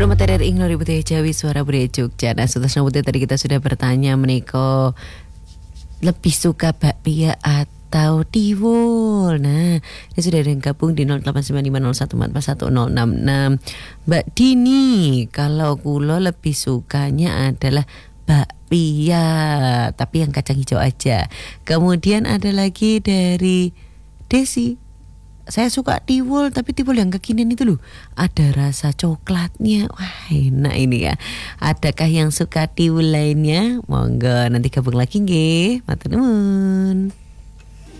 Materi ing lori putih Jawi suara budaya Jogja. Nah, Sutasna Putih tadi kita sudah bertanya meniko lebih suka bakpia atau tiwul. Nah, ini sudah ada yang gabung di 089501441066. Mbak Dini, kalau kulo lebih sukanya adalah bakpia, tapi yang kacang hijau aja. Kemudian ada lagi dari Desi. Saya suka tiwul, tapi tiwul yang kekinian itu loh, ada rasa coklatnya. Wah, enak ini ya. Adakah yang suka tiwul lainnya? Monggo nanti gabung lagi nggih. Matur nuwun.